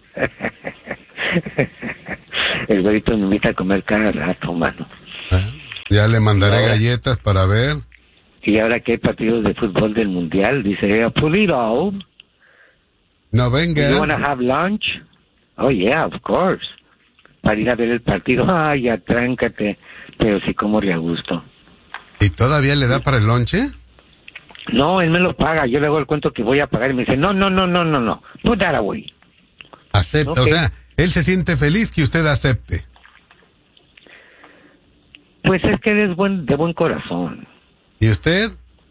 El güerito me invita a comer cada rato, mano. ¿Eh? Ya le mandaré ahora, galletas para ver. Y ahora que hay partidos de fútbol del mundial, dice, Pulido. No venga. You wanna have lunch? Oh yeah, of course. Para ir a ver el partido. Ay, ya tráncate. Pero sí como a gusto. ¿Y todavía le da para el lonche? No, él me lo paga. Yo le hago el cuento que voy a pagar y me dice, no, no, no, no, no, no. Put that away. Acepta, okay. O sea, él se siente feliz que usted acepte. Pues es que él es buen, de buen corazón. ¿Y usted?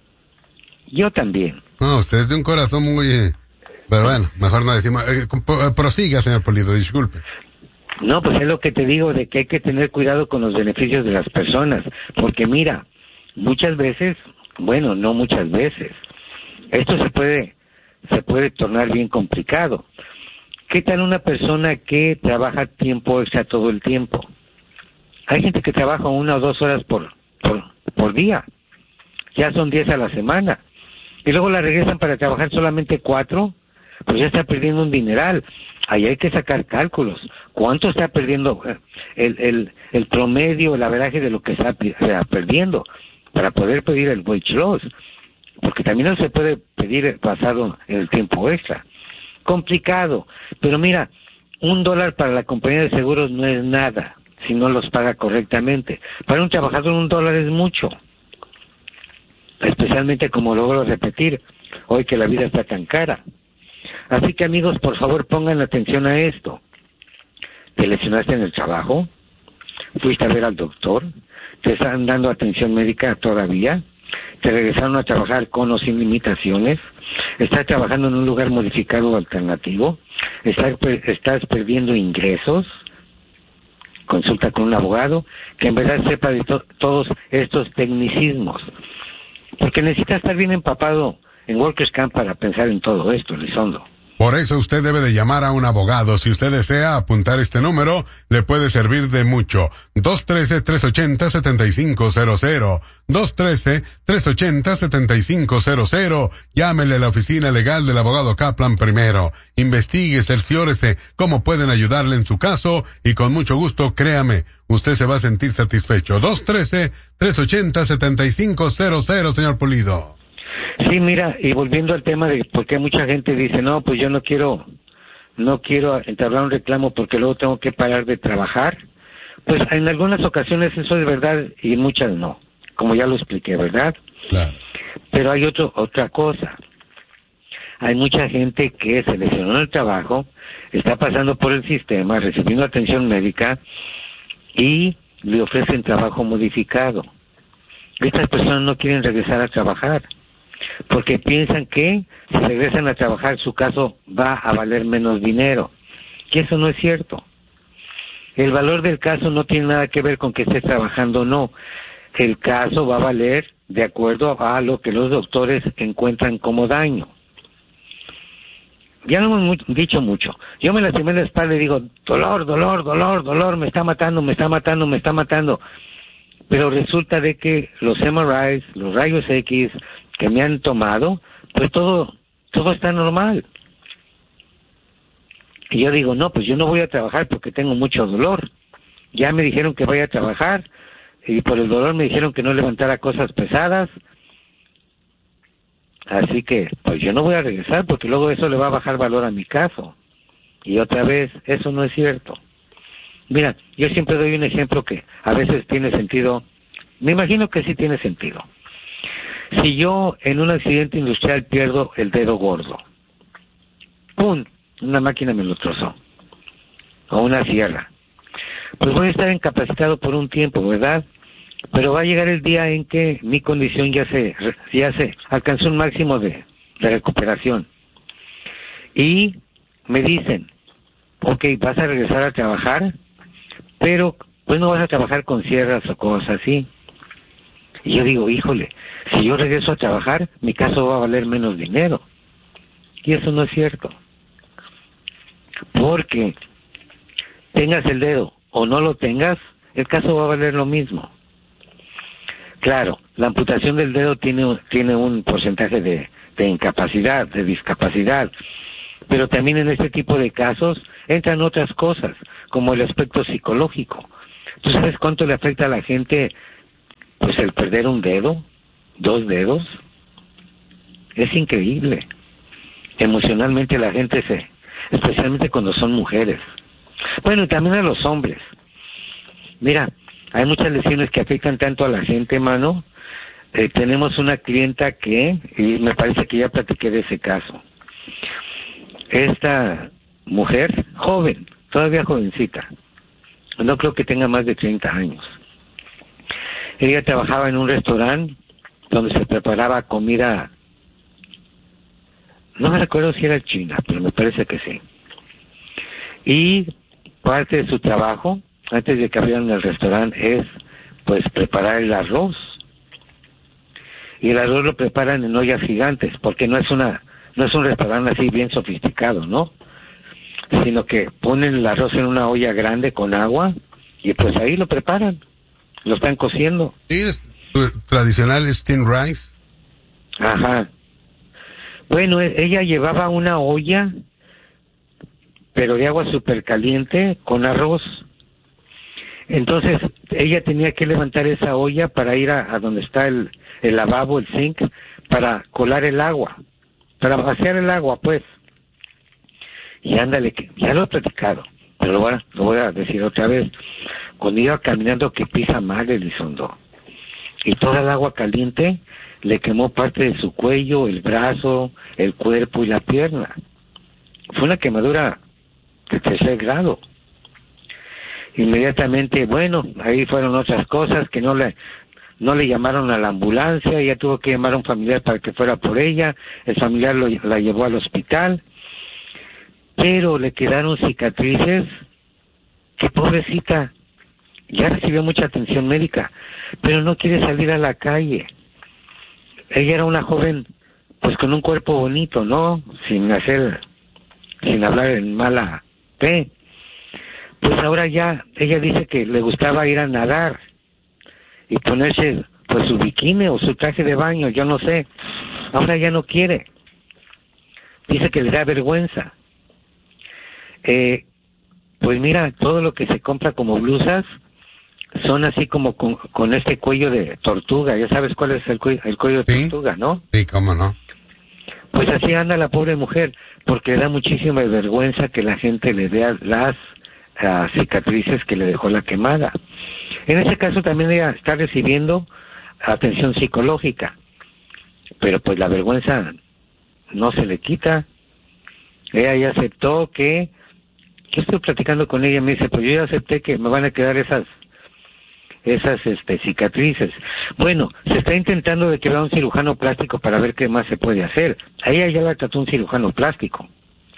Yo también. No, usted es de un corazón muy... Pero bueno, mejor no decimos... Eh, prosiga, señor Pulido, disculpe. No, pues es lo que te digo, de que hay que tener cuidado con los beneficios de las personas. Porque mira, muchas veces, bueno, no muchas veces, esto se puede, se puede tornar bien complicado. ¿Qué tal una persona que trabaja tiempo extra todo el tiempo? Hay gente que trabaja una o dos horas por, por, por día. Ya son diez a la semana. Y luego la regresan para trabajar solamente cuatro. Pues ya está perdiendo un dineral. Ahí hay que sacar cálculos. ¿Cuánto está perdiendo el, el, el promedio, el averaje de lo que está perdiendo para poder pedir el wage loss? Porque también no se puede pedir basado en el tiempo extra. Complicado. Pero mira, un dólar para la compañía de seguros no es nada si no los paga correctamente. Para un trabajador un dólar es mucho. Especialmente como logro repetir, hoy que la vida está tan cara. Así que amigos, por favor pongan atención a esto. ¿Te lesionaste en el trabajo? ¿Fuiste a ver al doctor? ¿Te están dando atención médica todavía? ¿Te regresaron a trabajar con o sin limitaciones? ¿Estás trabajando en un lugar modificado o alternativo? ¿Estás, estás perdiendo ingresos? Consulta con un abogado que en verdad sepa de to- todos estos tecnicismos. Porque necesita estar bien empapado en Workers' Camp para pensar en todo esto, Elizondo. Por eso usted debe de llamar a un abogado. Si usted desea apuntar este número, le puede servir de mucho. dos uno tres, tres ocho cero, siete cinco cero cero. dos uno tres, tres ocho cero, siete cinco cero cero. Llámele a la oficina legal del abogado Kaplan primero. Investigue, cerciórese cómo pueden ayudarle en su caso y con mucho gusto, créame, usted se va a sentir satisfecho. dos uno tres, tres ocho cero, siete cinco cero cero, señor Pulido. Sí, mira, y volviendo al tema de por qué mucha gente dice, no, pues yo no quiero, no quiero entablar un reclamo porque luego tengo que parar de trabajar, pues en algunas ocasiones eso es verdad y en muchas no, como ya lo expliqué, ¿verdad? Claro. Pero hay otro, otra cosa, hay mucha gente que se lesionó en el trabajo, está pasando por el sistema, recibiendo atención médica y le ofrecen trabajo modificado. Estas personas no quieren regresar a trabajar, porque piensan que si regresan a trabajar su caso va a valer menos dinero, y eso no es cierto. El valor del caso no tiene nada que ver con que estés trabajando o no. El caso va a valer de acuerdo a lo que los doctores encuentran como daño. Ya lo hemos dicho mucho. Yo me lastimé la espalda y digo, dolor, dolor, dolor, dolor, me está matando, me está matando, me está matando. Pero resulta de que los M R Is, los rayos X que me han tomado, pues todo, todo está normal. Y yo digo, no, pues yo no voy a trabajar porque tengo mucho dolor. Ya me dijeron que vaya a trabajar y por el dolor me dijeron que no levantara cosas pesadas. Así que, pues yo no voy a regresar porque luego eso le va a bajar valor a mi caso. Y otra vez, eso no es cierto. Mira, yo siempre doy un ejemplo que a veces tiene sentido. Me imagino que sí tiene sentido. Si yo en un accidente industrial pierdo el dedo gordo, ¡pum!, una máquina me lo trozó, o una sierra, pues voy a estar incapacitado por un tiempo, ¿verdad? Pero va a llegar el día en que mi condición ya se, ya se alcanzó un máximo de, de recuperación. Y me dicen, ok, vas a regresar a trabajar, pero pues no vas a trabajar con sierras o cosas así. Y yo digo, híjole, si yo regreso a trabajar, mi caso va a valer menos dinero. Y eso no es cierto. Porque tengas el dedo o no lo tengas, el caso va a valer lo mismo. Claro, la amputación del dedo tiene, tiene un porcentaje de, de incapacidad, de discapacidad, pero también en este tipo de casos entran otras cosas, como el aspecto psicológico. ¿Tú sabes cuánto le afecta a la gente, pues, el perder un dedo, dos dedos? Es increíble. Emocionalmente la gente se, especialmente cuando son mujeres. Bueno, y también a los hombres. Mira, hay muchas lesiones que afectan tanto a la gente, mano. Eh, tenemos una clienta que, y me parece que ya platiqué de ese caso. Esta mujer, joven, todavía jovencita, no creo que tenga más de treinta años. Ella trabajaba en un restaurante donde se preparaba comida, no me recuerdo si era china, pero me parece que sí. Y parte de su trabajo, antes de que abrieran el restaurante, es pues preparar el arroz. Y el arroz lo preparan en ollas gigantes, porque no es una no es un restaurante así bien sofisticado, ¿no? Sino que ponen el arroz en una olla grande con agua y pues ahí lo preparan, lo están cociendo. Sí, es tradicional steamed rice. Ajá. Bueno, ella llevaba una olla, pero de agua súper caliente, con arroz. Entonces, ella tenía que levantar esa olla para ir a, a donde está el, el lavabo, el zinc, para colar el agua, para vaciar el agua, pues. Y ándale, que ya lo he platicado, pero lo voy a, lo voy a decir otra vez. Cuando iba caminando, que pisa mal, Elizondo, y toda el agua caliente le quemó parte de su cuello, el brazo, el cuerpo y la pierna. Fue una quemadura de tercer grado. Inmediatamente, bueno, ahí fueron otras cosas que no le no le llamaron a la ambulancia, ella tuvo que llamar a un familiar para que fuera por ella, el familiar lo, la llevó al hospital, pero le quedaron cicatrices, que pobrecita, ya recibió mucha atención médica, pero no quiere salir a la calle. Ella era una joven, pues con un cuerpo bonito, ¿no? Sin hacer, sin hablar en mala fe. Pues ahora ya, ella dice que le gustaba ir a nadar y ponerse pues su bikini o su traje de baño, yo no sé. Ahora ya no quiere. Dice que le da vergüenza. Eh, pues mira, todo lo que se compra como blusas son así como con, con este cuello de tortuga. Ya sabes cuál es el cuello, el cuello de ¿Sí? tortuga, ¿no? Sí, cómo no. Pues así anda la pobre mujer, porque le da muchísima vergüenza que la gente le vea las uh, cicatrices que le dejó la quemada. En ese caso también ella está recibiendo atención psicológica, pero pues la vergüenza no se le quita. Ella ya aceptó que, yo estoy platicando con ella, me dice, pues yo ya acepté que me van a quedar esas esas este cicatrices. Bueno, se está intentando de que vea un cirujano plástico para ver qué más se puede hacer. A ella ya la trató un cirujano plástico,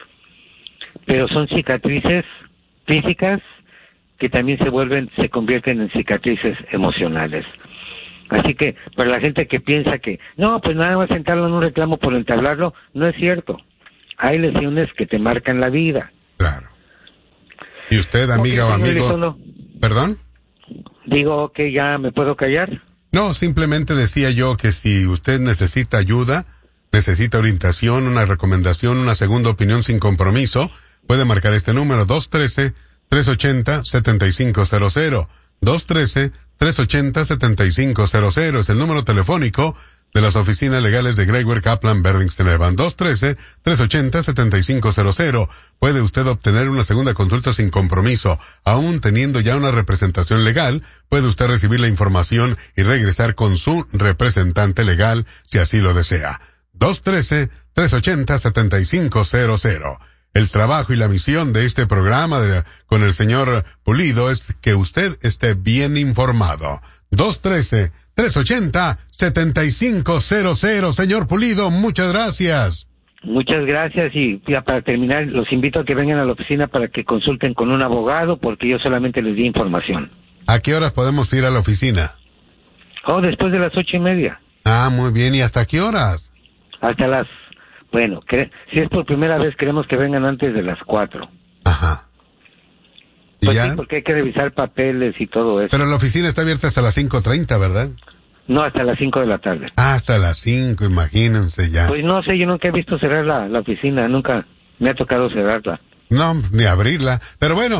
pero son cicatrices físicas que también se vuelven, se convierten en cicatrices emocionales. Así que, para la gente que piensa que, no, pues nada más sentarlo en un reclamo por entablarlo, no es cierto. Hay lesiones que te marcan la vida. Claro. ¿Y usted, amiga o amigo? No. ¿Perdón? Digo que ya me puedo callar. No, simplemente decía yo que si usted necesita ayuda, necesita orientación, una recomendación, una segunda opinión sin compromiso, puede marcar este número, dos uno tres, tres ocho cero, siete cinco cero cero. dos uno tres, tres ocho cero, siete cinco cero cero es el número telefónico de las oficinas legales de Gregory Kaplan Berdington Evan. dos uno tres, tres ocho cero, siete cinco cero cero. Puede usted obtener una segunda consulta sin compromiso. Aún teniendo ya una representación legal, puede usted recibir la información y regresar con su representante legal si así lo desea. dos uno tres, tres ocho cero, siete cinco cero cero. El trabajo y la misión de este programa de, con el señor Pulido es que usted esté bien informado. dos uno tres, tres ocho cero, siete cinco cero cero. Señor Pulido, muchas gracias. Muchas gracias y ya para terminar, los invito a que vengan a la oficina para que consulten con un abogado porque yo solamente les di información. ¿A qué horas podemos ir a la oficina? Oh, después de las ocho y media. Ah, muy bien. ¿Y hasta qué horas? Hasta las... Bueno, que, si es por primera vez, queremos que vengan antes de las cuatro. Ajá. ¿Y pues ya? Sí, porque hay que revisar papeles y todo eso. Pero la oficina está abierta hasta las cinco treinta, ¿verdad? No, hasta las cinco de la tarde. Ah, hasta las cinco, imagínense ya. Pues no sé, yo nunca he visto cerrar la, la oficina, nunca me ha tocado cerrarla. No, ni abrirla. Pero bueno.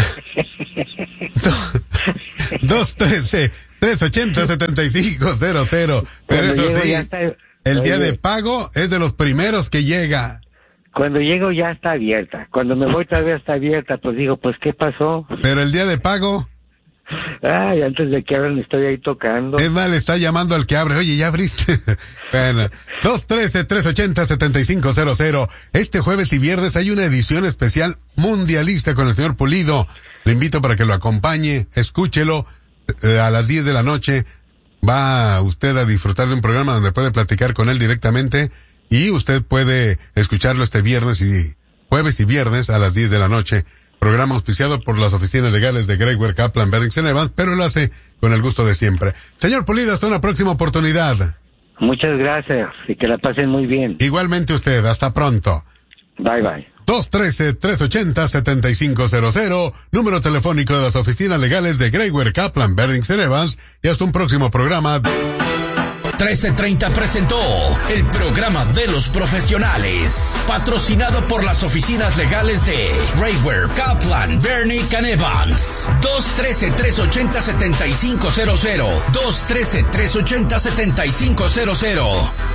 dos trece, tres ochenta, setenta y cinco cero cero. Pero Cuando eso sí, está, el oye, día de pago es de los primeros que llega. Cuando llego ya está abierta. Cuando me voy todavía está abierta. Pues digo, pues ¿qué pasó? Pero el día de pago... Ay, antes de que abran estoy ahí tocando. Es más, le está llamando al que abre. Oye, ¿ya abriste? Bueno, dos trece, tres ochenta, setenta y cinco cero cero. Este jueves y viernes hay una edición especial mundialista con el señor Pulido. Le invito para que lo acompañe, escúchelo. Eh, a las diez de la noche va usted a disfrutar de un programa donde puede platicar con él directamente y usted puede escucharlo este viernes y jueves y viernes a las diez de la noche. Programa auspiciado por las oficinas legales de Greg Ware, Kaplan, Berdingsen Evans, pero lo hace con el gusto de siempre. Señor Pulido, hasta una próxima oportunidad. Muchas gracias y que la pasen muy bien. Igualmente usted, hasta pronto. Bye, bye. dos trece, tres ochenta, setenta y cinco cero cero, número telefónico de las oficinas legales de Greg Ware, Kaplan, Berdingsen Evans, y hasta un próximo programa. trece treinta presentó el programa de los profesionales, patrocinado por las oficinas legales de Greg Ware, Kaplan, Berdingsen Evans. dos trece, tres ochenta, setenta y cinco cero cero. dos trece, tres ochenta, setenta y cinco cero cero.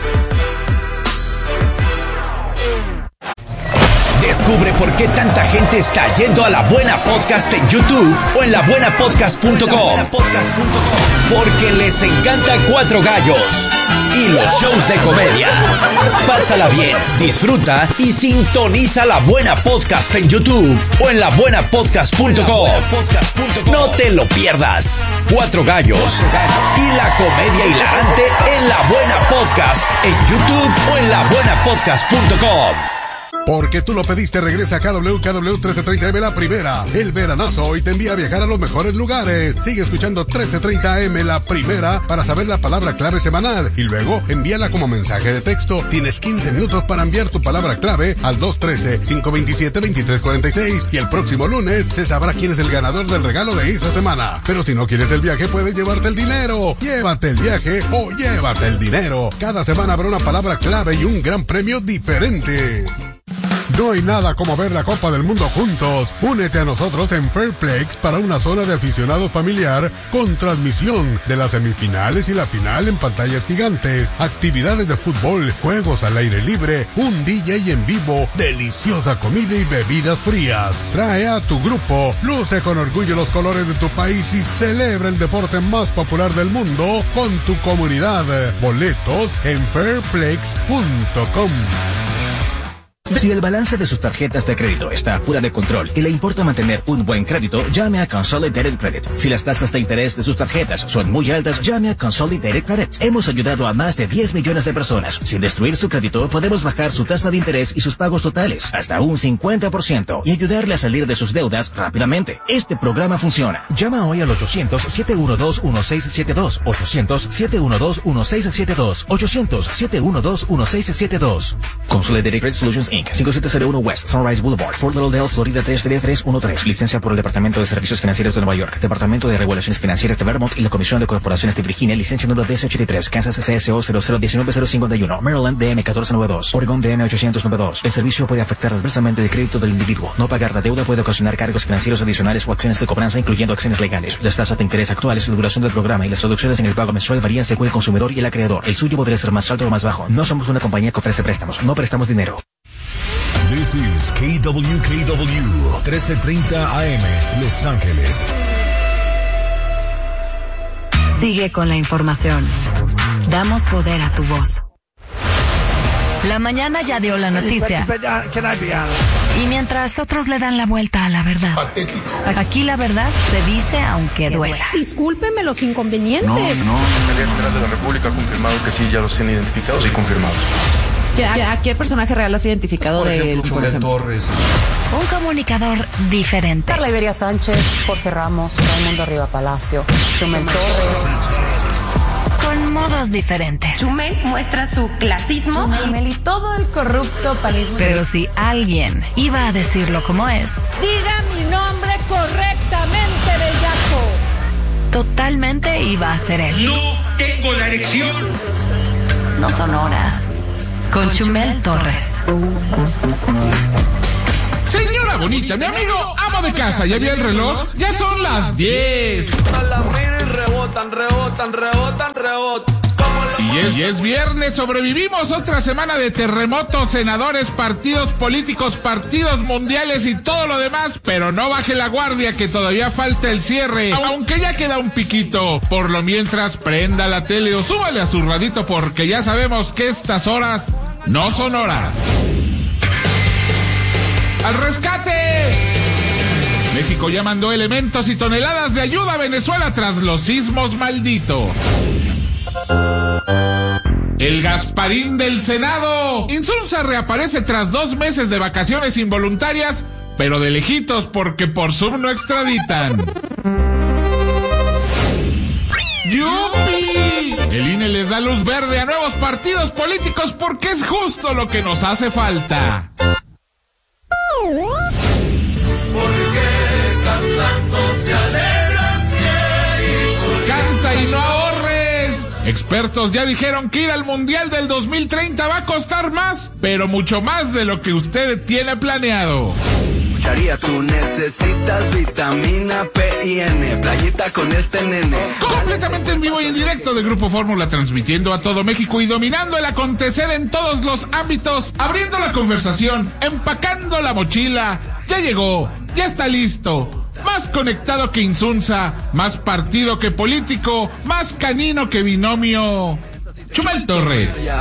Descubre por qué tanta gente está yendo a La Buena Podcast en YouTube o en la buena podcast punto com. Porque les encanta Cuatro Gallos y los shows de comedia. Pásala bien, disfruta y sintoniza La Buena Podcast en YouTube o en la buena podcast punto com. No te lo pierdas. Cuatro Gallos y la comedia hilarante en La Buena Podcast en YouTube o en la buena podcast punto com. Porque tú lo pediste, regresa a K W K W trece treinta M La Primera. El veranazo hoy te envía a viajar a los mejores lugares. Sigue escuchando trece treinta A M La Primera para saber la palabra clave semanal. Y luego envíala como mensaje de texto. Tienes quince minutos para enviar tu palabra clave al dos uno tres, cinco dos siete, dos tres cuatro seis. Y el próximo lunes se sabrá quién es el ganador del regalo de esta semana. Pero si no quieres el viaje, puedes llevarte el dinero. Llévate el viaje o llévate el dinero. Cada semana habrá una palabra clave y un gran premio diferente. No hay nada como ver la Copa del Mundo juntos. Únete a nosotros en Fairplex para una zona de aficionados familiar con transmisión de las semifinales y la final en pantallas gigantes, actividades de fútbol, juegos al aire libre, un D J en vivo, deliciosa comida y bebidas frías. Trae a tu grupo, luce con orgullo los colores de tu país y celebra el deporte más popular del mundo con tu comunidad. Boletos en fairplex punto com. Si el balance de sus tarjetas de crédito está fuera de control y le importa mantener un buen crédito, llame a Consolidated Credit. Si las tasas de interés de sus tarjetas son muy altas, llame a Consolidated Credit. Hemos ayudado a más de diez millones de personas. Sin destruir su crédito, podemos bajar su tasa de interés y sus pagos totales hasta un cincuenta por ciento y ayudarle a salir de sus deudas rápidamente. Este programa funciona. Llama hoy al ochocientos, siete uno dos, uno seis siete dos, ochocientos, siete uno dos, uno seis siete dos, ochocientos, siete uno dos, uno seis siete dos. Consolidated Credit Solutions incorporated. cinco siete cero uno West Sunrise Boulevard, Fort Lauderdale, Florida tres tres tres uno tres. Licencia por el Departamento de Servicios Financieros de Nueva York, Departamento de Regulaciones Financieras de Vermont y la Comisión de Corporaciones de Virginia. Licencia número D S ochenta y tres, Kansas C S O cero cero uno nueve cero cinco uno, Maryland D M uno cuatro nueve dos, Oregon D M ochocientos noventa y dos. El servicio puede afectar adversamente el crédito del individuo. No pagar la deuda puede ocasionar cargos financieros adicionales o acciones de cobranza, incluyendo acciones legales. Las tasas de interés actuales, la duración del programa y las reducciones en el pago mensual varían según el consumidor y el acreedor. El suyo podría ser más alto o más bajo. No somos una compañía que ofrece préstamos. No prestamos dinero. This is K W K W trece treinta A M Los Ángeles. Sigue con la información. Damos poder a tu voz. La mañana ya dio la noticia. Y mientras otros le dan la vuelta a la verdad. Patético. Aquí la verdad se dice aunque duela. Discúlpeme los inconvenientes. No, no. La Fiscalía General de la República ha confirmado que sí, ya los tienen identificados y confirmados. ¿A, ¿A qué personaje real has identificado de él? Chumel Torres. Un comunicador diferente. Carla Iberia Sánchez, Jorge Ramos, Raimundo Riva Palacio, Chumel Torres. Todos diferentes. Chumel muestra su clasismo. Chumel y todo el corrupto panismo. Pero si alguien iba a decirlo como es, diga mi nombre correctamente, bellaco. Totalmente iba a ser él. No tengo la erección. No son horas. Con Chumel Torres. Señora bonita, mi amigo amo de casa, ¿ya vio el reloj? Ya son las diez. A la mira y rebotan, rebotan, rebotan, rebotan. Y es, y es viernes, sobrevivimos otra semana de terremotos, senadores, partidos políticos, partidos mundiales y todo lo demás, pero no baje la guardia que todavía falta el cierre, aunque ya queda un piquito. Por lo mientras, prenda la tele o súbale a su radito porque ya sabemos que estas horas no son horas. ¡Al rescate! México ya mandó elementos y toneladas de ayuda a Venezuela tras los sismos malditos. El Gasparín del Senado. Insulza reaparece tras dos meses de vacaciones involuntarias, pero de lejitos porque por Zoom no extraditan. ¡Yupi! El I N E les da luz verde a nuevos partidos políticos porque es justo lo que nos hace falta. Porque cantando se alegran ciegos. Canta y no ahorres. Expertos ya dijeron que ir al Mundial del dos mil treinta va a costar más, pero mucho más de lo que usted tiene planeado. Charía, tú necesitas vitamina P y N, playita con este nene. Completamente en vivo y en directo de Grupo Fórmula, transmitiendo a todo México y dominando el acontecer en todos los ámbitos, abriendo la conversación, empacando la mochila. Ya llegó, ya está listo. Más conectado que Insunza, más partido que político, más canino que binomio. Chumel Torres.